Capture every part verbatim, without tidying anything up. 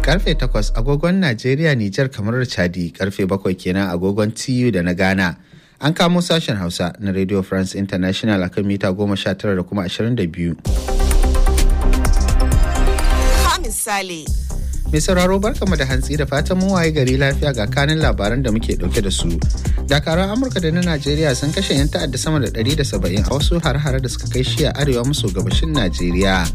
Karfe takwas agogon Najeriya, Nijar, kamar Chadi, karfe bakwai kenan agogon T U da na Ghana. An kamo sashen Hausa na Radio France International akan mita goma sha tara da kuma ashirin da biyu. Misali. Mai sauraro barkamu da hantsi da fatan mu waye gari lafiya ga kanin labaran da muke dauke da su. Dakaran Amurka da na Najeriya sun kashe 'yan ta'adda sama da ɗari da saba'in a wasu har-hare da suka kai shi a arewa maso gabashin Najeriya.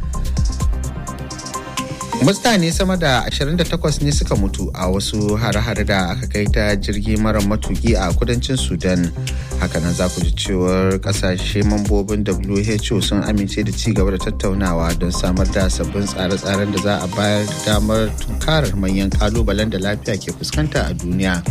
Mutane sama da ashirin da takwas ne suka mutu a wasu hare-hare da aka kai ta jirgi mara matuki a kudancin Sudan. Hakanan za ku ji cewar kasashe mambobin W H O sun amince da ci gaba da tattaunawa don samar da sabbin tsare-tsaren da za a bayar da damar tunkarar manyan kalubalen da lafiya ke fuskanta a duniya.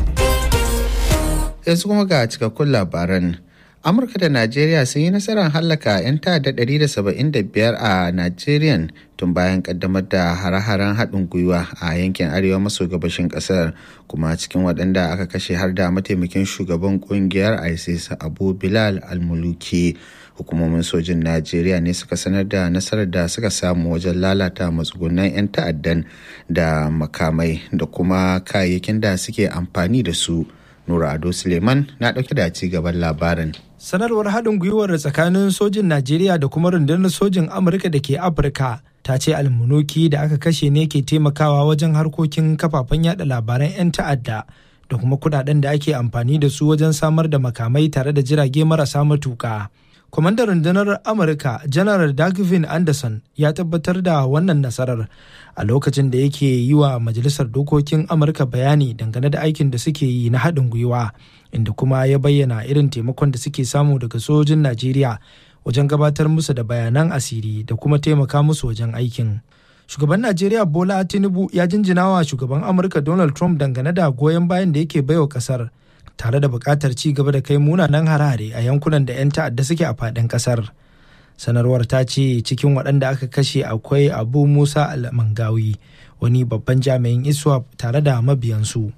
Yanzu kuma ga cikakkun labaran. Amurka da Najeriya sun yi nasarar hallaka 'yan ta'adda ɗari da saba'in da biyar a Najeriya tun bayan kaddamar da hare-haren haɗin gwiwa a yankin arewa maso gabashin ƙasar, kuma cikin waɗanda aka kashe har da mataimakin shugaban ƙungiyar ISIS Abu Bilal al-Muluki. Hukumomin sojin Najeriya ne suka sanar da nasarar da suka samu wajen lalata matsugunan 'yan ta'addan da makamai da kuma kayayyakin da suke amfani da su. Nura Ado Suleiman na ɗauke da ci gaban labarin. Sanarwar haɗin gwiwar tsakanin sojin Najeriya da kuma rundunar sojin Amurka da ke Afirka ta ce almunuki da aka kashe ne ke taimakawa wajen harkokin kafafen yada labaran 'yan ta'adda da kuma kudaden da ake amfani da su wajen samar da makamai tare da jirage marasa matuka. Kwamandan rundunar Amurka, Janar Dagvin Anderson, ya tabbatar da wannan nasarar a lokacin da yake yi wa Majalisar Dokokin Amurka bayani dangane da aikin da suke yi na haɗin gwiwa, inda kuma ya bayyana irin taimakon da suke samu daga sojin Najeriya wajen gabatar musu da bayanan asiri da kuma taimaka musu wajen aikin. Shugaban Najeriya Bola Tinubu ya jinjina wa shugaban Amurka Donald Trump dangane da goyon bayan da yake baiwa ƙasar, tare da buƙatar ci gaba da kai munanan harare a yankunan da 'yan ta'adda suke a faɗin ƙasar. Sanarwar ta ce cikin waɗanda aka kashe akwai Abu Musa Al-Mangawi, wani babban jami'in ISWAP tare da mabiyansu.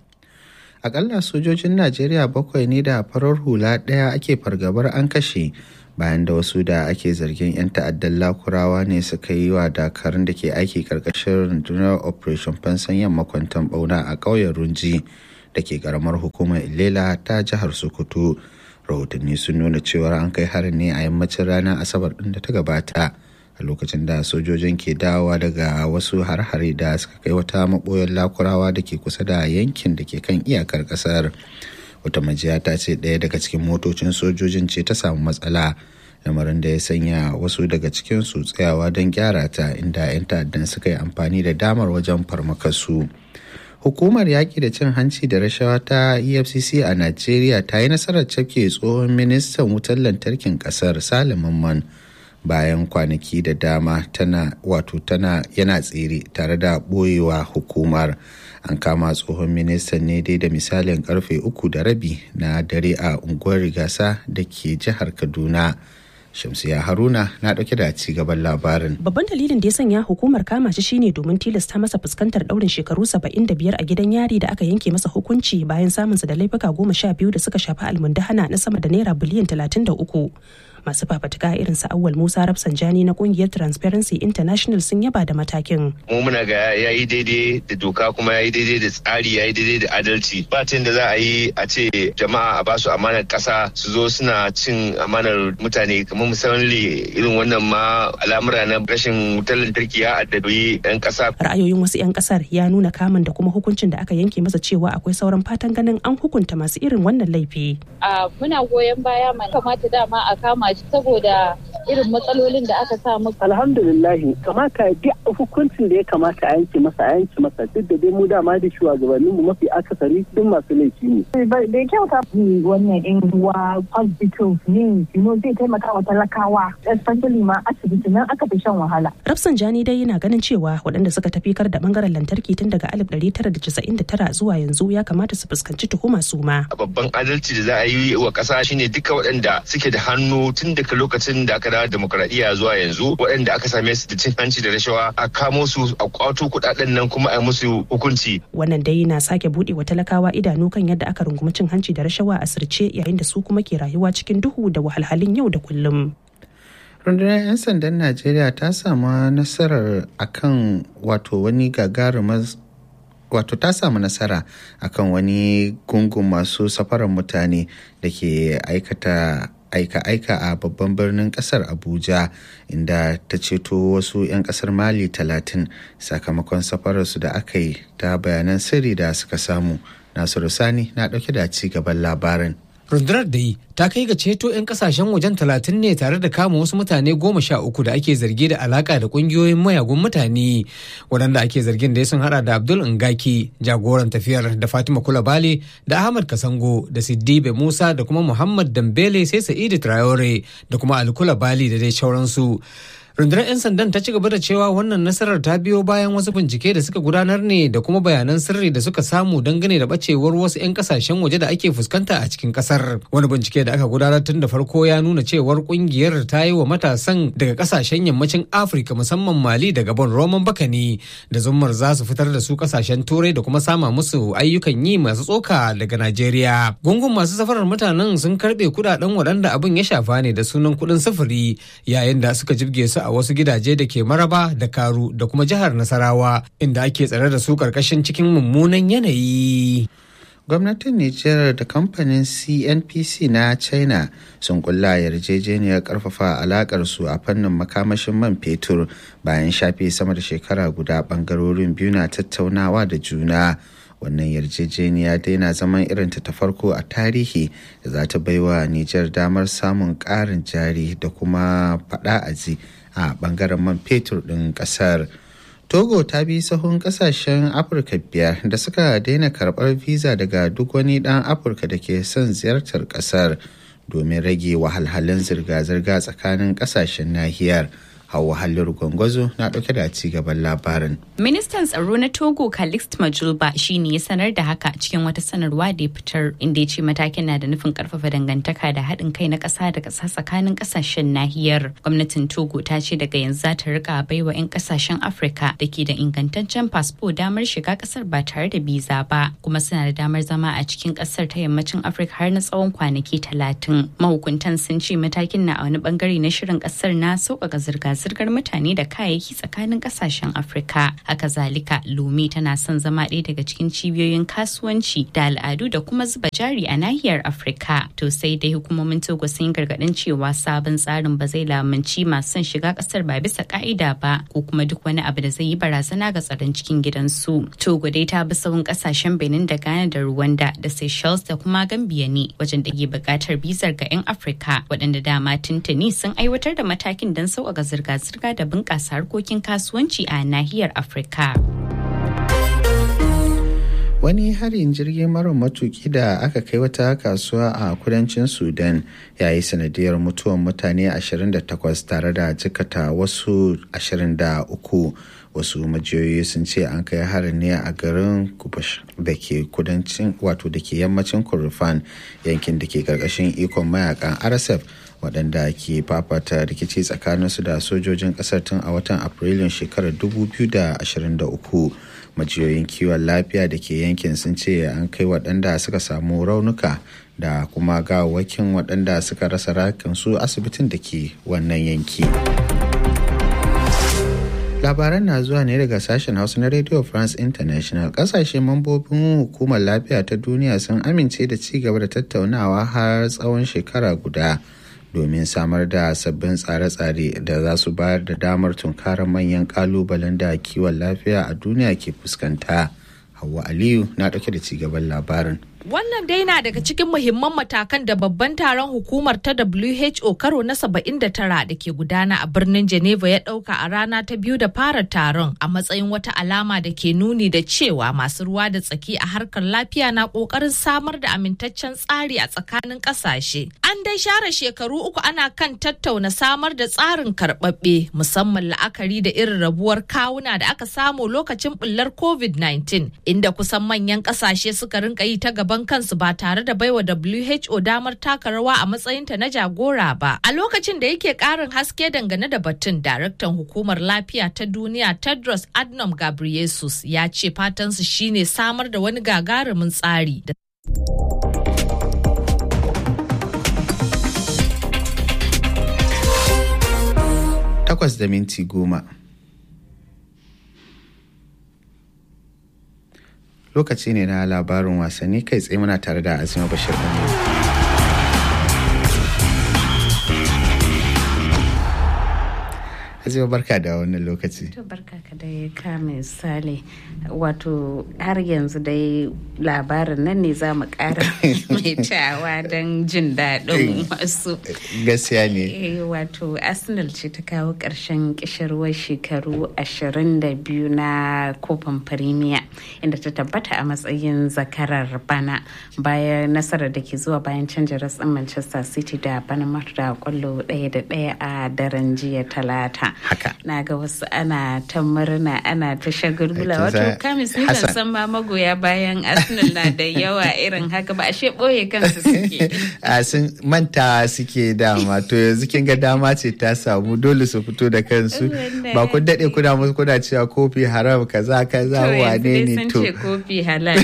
Akalla sojojin Najeriya bakwai ne da farar hula ɗaya ake fargabar an kashe bayan da wasu da ake zargin 'yan ta'addan Lakurawa ne suka yi wa dakarun da ke aiki ƙarƙashin rundunar Operation Fansan Yamma kwanton ɓauna a ƙauyen Runji da ke karamar hukumar Ilela ta jihar Sokoto. Rahotanni sun nuna cewa an kai harin ne a yammacin ranar Asabar ɗin da ta gabata, a lokacin da sojojin ke dawowa daga wasu har-hare da suka kai wata maɓoyar Lakurawa da ke kusa da yankin da ke kan iyakar ƙasar. Wata majiya ta ce ɗaya daga cikin motocin sojojin ce ta samu matsala, lamarin da ya sanya wasu daga cikinsu tsayawa don gyara ta, inda 'yan ta'addan suka yi amfani da damar wajen farmakarsu. Hukumar yaƙi da cin hanci da rashawa ta E F C C a Najeriya ta yi nasarar cafke tsohon ministan wutar lantarkin ƙasar Salim Mamman bayan kwanaki da dama tana wato tana yana tsere tare da ɓoyewa hukumar. An kama tsohon ministan ne dai da misalin karfe uku da rabi na dare a unguwar Rigasa da ke jihar Kaduna. Shamsiya Haruna na dauke da ci gaban labarin. Babban dalilin da ya sanya hukumar kama shi shine domin tilasta masa fuskantar daurin shekaru saba'in da biyar a gidan yari da aka yanke masa hukunci bayan samunsa da laifuka goma sha biyu da suka shafi almundahana na sama da naira biliyan talatin da uku. Masu fafatuka irin su Awwal Musa Rafsanjani na kungiyar Transparency International sun yaba da matakin. Mu muna ga yayi daidai da doka kuma yayi daidai da tsari yayi daidai da adalci. Ba ta da za a yi a ce jama'a a basu amanar kasa su zo suna cin amanar mutane, kamar misali irin wannan ma al'amura na rashin wutar lantarki ya addabi 'yan kasa. Ra'ayoyin wasu 'yan kasar ya nuna kamun da kuma hukuncin da aka yanke masa cewa akwai sauran fatan ganin an hukunta masu irin wannan laifi. A muna goyon baya mai kamata dama a kama shi saboda irin matsalolin da aka samu. Alhamdulillahi, kamata duk hukuncin da ya kamata a yanke masa a yanke masa, duk da dai mu dama da shugabanninmu mafi akasari duk masu laifi ne. Bai kyauta wannan in wa hospitals ne, you know, zai taimaka wa talakawa, especially ma asibiti nan aka fi shan wahala. Rafsanjani dai yana ganin cewa waɗanda suka tafikar da bangaren lantarki tun daga alif ɗari tara da casa'in da tara zuwa yanzu ya kamata su fuskanci tuhuma su ma. Babban adalci da za a yi wa ƙasa shine duka waɗanda suke da hannu tun daga lokacin da aka dawo demokradiyya zuwa yanzu, waɗanda aka same su da cin hanci da rashawa a kamo su a kwato kuɗaɗen nan kuma a musu hukunci. Wannan dai na sake buɗe wa talakawa idanu kan yadda aka rungumi cin hanci da rashawa a sirce, yayin da su kuma ke rayuwa cikin duhu da wahalhalun yau da kullum. Rundunar 'yan sandan Najeriya ta samu nasarar akan wato wani gagarumar wato ta samu nasara akan wani gungun masu safarar mutane da ke aikata aika-aika a babban birnin kasar Abuja, inda ta ceto wasu 'yan kasar Mali talatin sakamakon safararsu da aka yi ta bayanan sirri da suka samu. Nasiru Sani na ɗauke da ci gaban labarin. Rundunar da yi ta kai ga ceto 'yan kasashen wajen talatin ne tare da kama wasu mutane goma sha uku da ake zargi da alaka da kungiyoyin mayagun mutane, waɗanda ake zargin da sun hada da Abdul Ngaki jagoran tafiyar, da Fatima Kulabali, da Ahmad Kasango, da Siddibe Musa, da kuma Muhammad Dambele, sai Sa'idu Traore da kuma Ali Kulabali da dai sauransu. Rundunar 'yan sandan ta ci gaba da cewa wannan nasarar ta biyo bayan wasu bincike da suka gudanar ne da kuma bayanan sirri da suka samu dangane da bacewar wasu 'yan kasashen waje da ake fuskanta a cikin kasar. Wani bincike da aka gudanar tun da farko ya nuna cewar kungiyar ta yi wa matasan daga kasashen yammacin Afirka musamman Mali da Gabon roman bakani da zummar za su fitar da su kasashen Turai da kuma sama musu ayyukan yi masu tsoka daga Najeriya. Gungun masu safarar mutanen sun karbe kudaden waɗanda abin ya shafa ne da sunan kuɗin sufuri, yayin da suka jibge su a wasu gidaje da ke Maraba da Karu da kuma jihar Nasarawa, inda ake tsare da su karkashin cikin mummunan yanayi. Gwamnatin Nijar da kamfanin C N P C na China sun kulla yarjejeniyar karfafa alakar su a fannin makamashin man fetur bayan shafe sama da shekara guda bangarorin biyu na tattaunawa da juna. Wannan yarjejeniya dai na zaman irinta ta farko a tarihi da za ta baiwa Nijar damar samun ƙarin jari da kuma faɗa aji a ɓangaren man fetur ɗin ƙasar. Togo ta bi sahun ƙasashen Afirka biyar da suka daina karɓar visa daga duk wani ɗan Afirka da ke son ziyartar ƙasar domin rage wahalhalun zirga-zirga tsakanin ƙasashen nahiyar. Hauwa Halliru Gwangwazo na ɗauke da ci gaban labarin. Ministan tsaro na Togo Calixte Majulba shi ne ya sanar da haka cikin wata sanarwa da ya fitar, inda ya ce matakin na da nufin karfafa dangantaka da haɗin kai na ƙasa da ƙasa tsakanin ƙasashen nahiyar. Gwamnatin Togo ta ce daga yanzu za ta rika baiwa 'yan ƙasashen Afirka da ke da ingantaccen fasfo damar shiga ƙasar ba tare da biza ba, kuma suna da damar zama a cikin ƙasar ta yammacin Afirka har na tsawon kwanaki talatin. Mahukuntan sun ce matakin na a wani bangare na shirin ƙasar na sauƙaƙa zirga zirgar mutane da kayayyaki tsakanin kasashen Afirka. Haka zalika, Lome tana son zama ɗaya daga cikin cibiyoyin kasuwanci da al'adu da kuma zuba jari a nahiyar Afirka. To sai dai hukumomin Togo sun yi gargaɗin cewa sabon tsarin ba zai lamunci masu son shiga ƙasar ba bisa ƙa'ida ba, ko kuma duk wani abu da zai yi barazana ga tsaron cikin gidansu. Togo dai ta bi sahun ƙasashen Benin da Ghana da Rwanda da Seychelles da kuma Gambia ne wajen da ke buƙatar bizar ga 'yan Afirka, waɗanda dama tuntuni sun aiwatar da matakin don sauƙaƙa zirga zirga da bunƙasa harkokin kasuwanci a nahiyar Afirka. Wani harin jirgin mara matuki da aka kai wata kasuwa a kudancin Sudan ya yi sanadiyar mutuwar mutane ashirin da takwas tare da jikata wasu ashirin da uku. Wasu majiyoyi sun ce an kai harin ne a garin Kubash da ke kudancin wato da ke yammacin Kordofan, yankin da ke karkashin ikon mayakan R S F waɗanda ke fafata rikici tsakaninsu da sojojin ƙasar tun a watan Afrilun shekarar dubu biyu da ashirin da uku. Majiyoyin kiwon lafiya da ke yankin sun ce an kai waɗanda suka samu raunuka da kuma gawawwakin waɗanda suka rasa rayukansu asibitin da ke wannan yanki. Labaran na zuwa ne daga sashen Hausa na Radio France International. Kasashe mambobin hukumar lafiya ta duniya sun amince da ci gaba da tattaunawa har tsawon shekara guda domin samar da sabbin tsare-tsare da za su bayar da damar tunkarar manyan kalubalen da kiwon lafiya a duniya ke fuskanta. Hauwa Aliyu na ɗauke da ci gaban labarin. Wannan dai na daga cikin muhimman matakan da babban taron hukumar ta W H O karo na saba'in da tara da ke gudana a birnin Geneva ya ɗauka a rana ta biyu da fara taron, a matsayin wata alama da ke nuni da cewa masu ruwa da tsaki a harkar lafiya na ƙoƙarin samar da amintaccen tsari a tsakanin ƙasashe. An dai share shekaru uku ana kan tattauna samar da tsarin karɓaɓɓe, musamman la'akari da irin rabuwar kawuna da aka samu lokacin ɓullar COVID nineteen, inda kusan manyan ƙasashe suka rinka yi ta gaba kansu ba tare da baiwa W H O damar taka rawa a matsayinta na jagora ba. A lokacin da yake karin haske dangane da batun, daraktan hukumar lafiya ta duniya Tedros Adhanom Ghebreyesus ya ce fatansu shine samar da wani gagarumin tsari da takwas da minti goma. lokaci ne na labarin wasanni kai tsaye muna tare da Azima Bashir Bani. Azima barka da wannan lokaci. To barka ka dai ka misali wato har yanzu dai labarin nan ne za mu ƙara mai tawa don jin daɗin wasu. Gaskiya ne. Wato Arsenal ce ta kawo ƙarshen ƙishirwar shekaru ashirin da biyu na kofin Premier inda ta tabbata a matsayin zakarar bana bayan nasarar da ke zuwa bayan canja ratsin Manchester City da Bournemouth da kwallo ɗaya da ɗaya a daren jiya Talata. Haka. Na ga wasu ana ta murna ana ta shagulgula wato kamis ni ban san ma magoya bayan Arsenal na da yawa irin haka ba ashe boye kansu suke. A sun manta suke dama to yanzu kin ga dama ce ta samu dole su fito da kansu ba ku dade kuna musu kuna cewa kofi haram kaza kaza wane ne to. To ce kofi halal.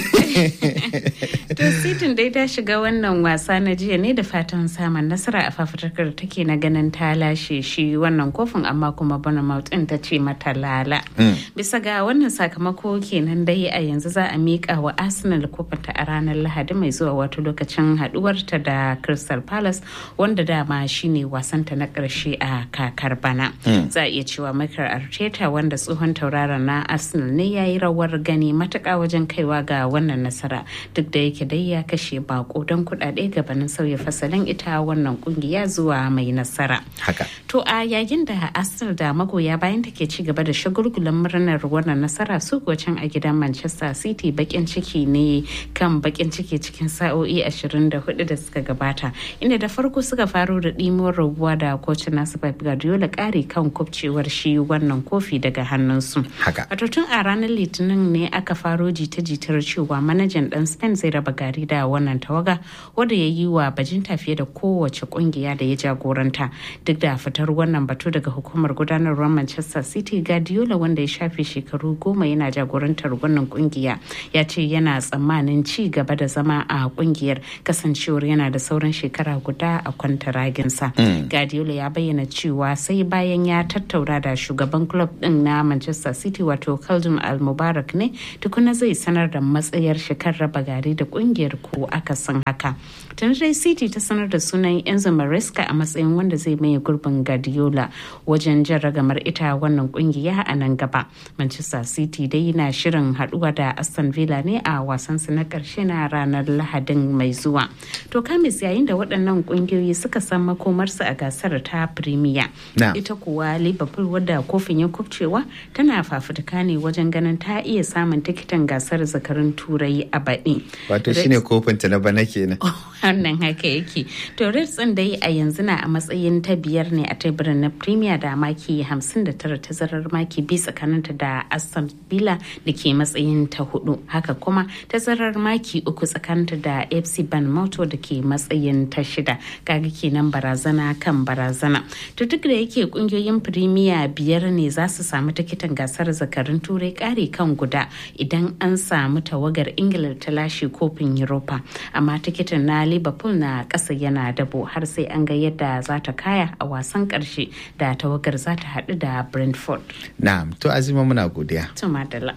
To City dai ta shiga wannan wasa na jiya ne da fatan samun nasara a fafutukar take na ganin ta lashe shi wannan kofin amma kuma Bournemouth din ta ce mata lala. Bisa ga wannan sakamako kenan dai a yanzu za a miƙa wa Arsenal kofinta a ranar Lahadi mai zuwa wato lokacin haduwarta da Crystal Palace wanda dama shine wasanta na ƙarshe a kakar bana. Za a iya cewa Mikel Arteta wanda tsohon tauraron na Arsenal ne yayi rawar gani matuƙa wajen kaiwa ga wannan nasara duk da yake dai ya kashe bako don kuɗaɗe gabanin sauya fasalin ita wannan kungiya zuwa mai nasara. Haka. To a yayin da Arsenal da magoya bayan take ci gaba da shagulgulan murnar wannan nasara su can a gidan Manchester City bakin ciki ne kan bakin ciki cikin sa'o'i ashirin da hudu da suka gabata inda da farko suka faro da ɗimuwar rabuwa da kocin nasu Pep Guardiola ƙari kan kubcewar shi wannan kofi daga hannunsu. Haka. Wato tun a ranar Litinin ne aka faro jita-jitar cewa manajan dan Spain zai raba gari da wannan tawaga wanda ya yi wa bajinta fiye da kowace kungiya da ya jagoranta duk da fitar wannan batu daga hukumar gudanarwar Manchester City. Guardiola wanda ya shafe shekaru goma yana jagorantar wannan kungiya ya ce yana tsammanin ci gaba da zama a kungiyar kasancewar yana da sauran shekara guda a kwantaraginsa. Mm. Guardiola ya bayyana cewa sai bayan ya tattauna da shugaban club din na Manchester City wato Khaldun Al-Mubarak ne tukuna zai sanar da matsayar shekar raba gari da kungiyar ko akasin haka. Tun dai City ta sanar da sunan Enzo Maresca a matsayin wanda zai maye gurbin Guardiola wajen jan ragamar ita wannan kungiya a nan gaba. Manchester City dai na shirin haduwa da Aston Villa ne a wasansu na karshe na ranar Lahadin mai zuwa. To kamis yayin da waɗannan kungiyoyi suka san makomarsu a gasar ta Premier. No. Ita kuwa Liverpool wadda kofin ya kubcewa tana fafutuka ne wajen ganin ta iya samun tikitin gasar zakarun Turai a baɗi. Wato shine kofin ta na bana kenan. Wannan haka yake. To Reds din dai a yanzu na a matsayin ta biyar ne a teburin na Premier da maki hamsin da tara tazarar maki biyu tsakaninta da Aston Villa da ke matsayin ta hudu. Haka kuma tazarar maki uku tsakaninta da F C Bournemouth da ke matsayin ta shida. Kaga kenan barazana kan barazana. To duk da yake kungiyoyin Premier biyar ne za su samu tikitin gasar zakarun Turai kare kan guda idan an samu tawagar Ingila ta lashe kofin Europa. Amma tikitin na Liverpool na ƙasa yana dabo har sai an ga yadda za ta kaya a wasan ƙarshe da tawagar za ta haɗu da Brentford. Na'am, to Azima muna godiya. To madalla.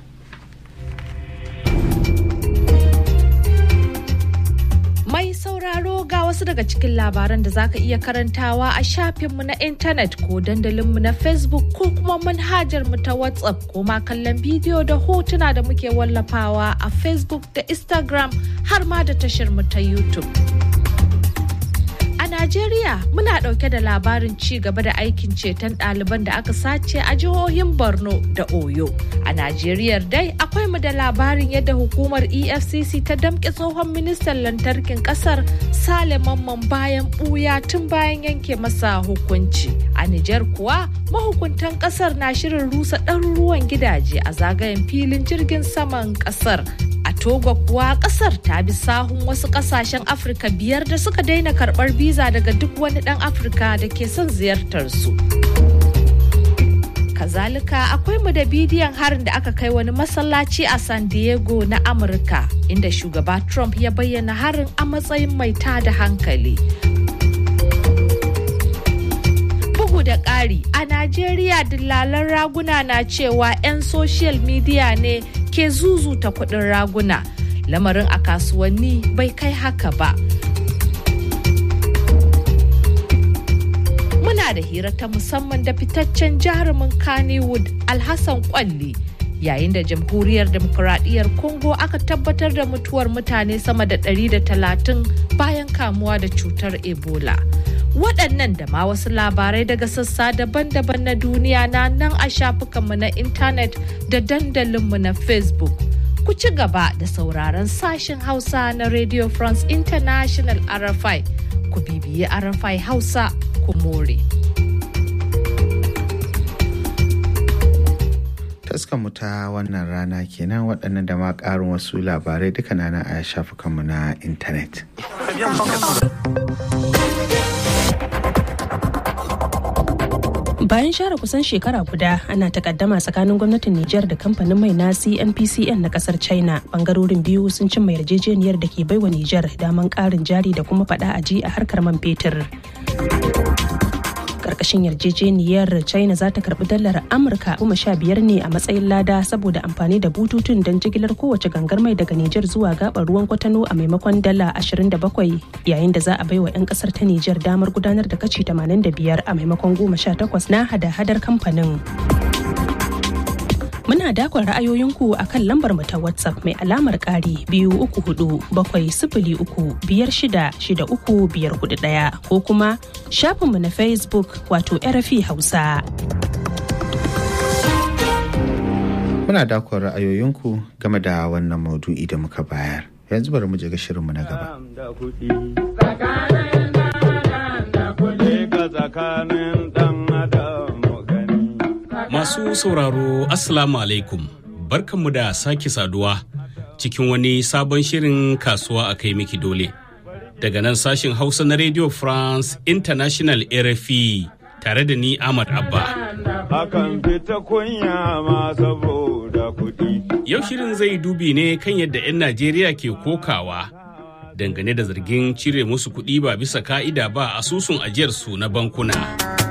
Mai sauraro ga wasu daga cikin labaran da zaka iya karantawa a shafinmu na intanet ko dandalinmu na Facebook ko kuma manhajar mu ta WhatsApp ko ma kallon bidiyo da hotuna da muke wallafawa a Facebook da Instagram har ma da tashar mu ta YouTube. A Najeriya muna ɗauke da labarin ci gaba da aikin ceton ɗaliban da aka sace a jihohin Borno da Oyo. A Najeriya dai akwai mu da labarin yadda hukumar E F C C ta damƙe tsohon ministan lantarkin ƙasar Sale Mamman bayan ɓuya tun bayan yanke masa hukunci. A Nijar kuwa mahukuntan ƙasar na shirin rusa ɗaruruwan gidaje a zagayen filin jirgin saman ƙasar. A Togo kuwa kasar ta bi sahun wasu kasashen Afirka biyar da suka daina karbar biza daga duk wani dan Afirka da ke son ziyartar su. Kazalika akwai mu da bidiyon harin da aka kai wani masallaci a San Diego na Amurka inda shugaba Trump ya bayyana harin a matsayin mai tada hankali. Bugu da ƙari a Najeriya dillalan raguna na cewa 'yan social media ne ke zuzuta kuɗin raguna. Lamarin a kasuwanni bai kai haka ba. Muna da hira ta musamman da fitaccen jarumin Kannywood Alhassan Kwalli. Yayin da jamhuriyar demokuraɗiyyar Congo aka tabbatar da mutuwar mutane sama da ɗari da talatin bayan kamuwa da cutar Ebola. Waɗannan da ma wasu labarai daga sassa daban-daban na duniya na nan a shafukanmu na intanet da dandalinmu na Facebook. Ku ci gaba da sauraron sashen Hausa na Radio France International R F I. Ku bibiyi R F I Hausa, ku more. Taskanmu ta wannan rana kenan waɗannan da ma ƙarin wasu labarai duka na a shafukanmu na intanet. Bayan share kusan shekara guda ana takaddama tsakanin gwamnatin Nijar da kamfanin mai na C N P C N na kasar China, bangarorin biyu sun cimma yarjejeniyar da ke baiwa Nijar daman ƙarin jari da kuma faɗa aji a harkar man fetur. Karkashin yarjejeniyar China za ta karbi dalar Amurka goma sha biyar ne a matsayin lada saboda amfani da bututun don jigilar kowace gangar mai daga Nijar zuwa gabar ruwan Kwatano a maimakon dala ashirin da bakwai, yayin da za a baiwa 'yan kasar ta Nijar damar gudanar da kashi tamanin da biyar a maimakon goma sha takwas na hada-hadar kamfanin. Muna dakon ra'ayoyinku a kan lambar mu ta WhatsApp mai alamar ƙari biyu uku hudu bakwai sifili uku biyar shida shida uku biyar hudu ɗaya ko kuma shafinmu na Facebook wato R F I Hausa. Muna dakon ra'ayoyinku game da wannan maudu'i da muka bayar. Yanzu bari mu je ga shirinmu na gaba. Masu sauraro Assalamu alaikum, barkanmu da sake saduwa cikin wani sabon shirin kasuwa a kai miki dole. Daga nan sashin Hausa na Radio France International R F I tare da ni Ahmad Abba. Akan fita kunya ma saboda kuɗi. Yau shirin zai dubi ne kan yadda 'yan Najeriya ke kokawa dangane da zargin cire musu kuɗi ba bisa ka'ida ba asusun ajiyarsu na bankuna.